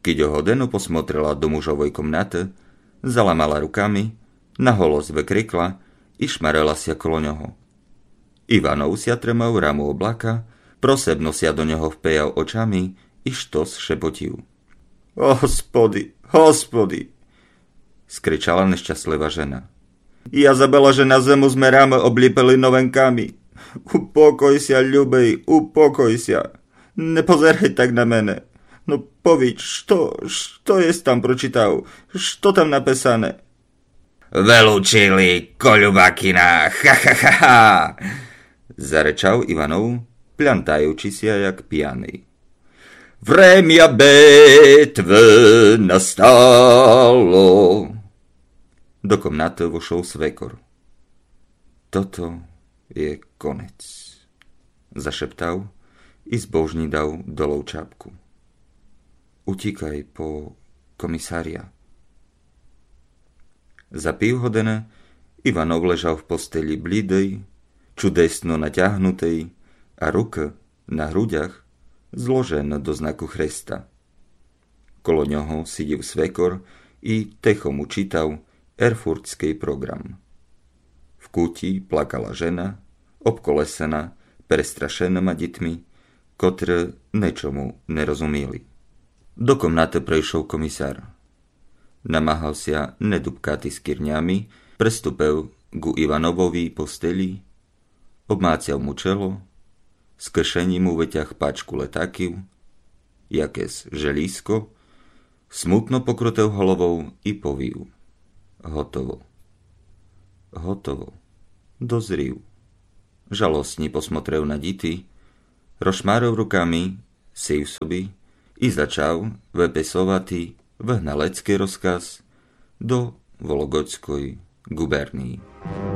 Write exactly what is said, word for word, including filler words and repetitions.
Keď ho Hodeno posmotrela do mužovej komnaty, zalamala rukami, na holos vykrikla i šmarela sia kolo ňoho. Ivanov sia tremal ramu oblaka, prosebno sia do neho vpejal očami i štos šepotil. Hospody, hospody, skričala nešťastlivá žena. Ja zabela, že na zemu sme ráme oblípeli novenkami. Upokoj sia, ľubej, upokoj sia. Nepozeraj tak na mene. No povíď, što, što je tam pročítal? Što tam napísané? Velúčili koľubakina, ha, ha, ha, ha, zarečal Ivanov, pľantajúči si jak pijaný. Vremia bitvy nastalo. Do komnaty vošol svekor. Toto je konec, zašeptal i zbožní dal dolov čapku. Utíkaj po komisária. Za pív hodiny Ivanov ležal v posteli blídej, čudesno naťahnutej a ruka na hruďach zložená do znaku Krista. Kolo ňoho sidil svekor i techo mu čítal erfurtský program. V kúti plakala žena, obkolesená prestrašenými deťmi, ktoré nečomu nerozumieli. Do komnaty prejšol komisár. Namáhal sa nedubkáty s kirňami, prestúpil ku Ivanovovi posteli, obmácial mu čelo, z kršení mu vyťah páčku letákiv, jakés želísko, smutno pokrutil hlavou i povíl. Hotovo. Hotovo. Dozril. Žalostne posmotrel na dity, rozšmáril rukami, sej v sobi i začal vypisovať vyhnalecký rozkaz do Volогодskej gubernii.